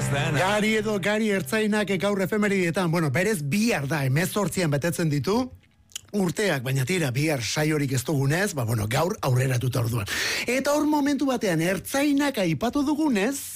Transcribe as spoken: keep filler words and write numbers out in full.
Gari edo gari ertzainak gaur efemeridietan, bueno, berez bihar da, hemezortzian betetzen ditu, urteak, baina tira, bihar saiorik ez dugunez, ba, bueno, gaur aurreratuta orduan. Eta hor momentu batean, ertzainak aipatu dugunez,